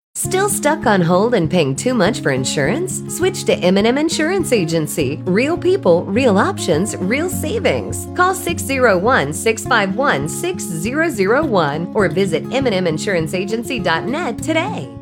Still stuck on hold and paying too much for insurance? Switch to M&M Insurance Agency. Real people, real options, real savings. Call 601-651-6001 or visit mnminsuranceagency.net today.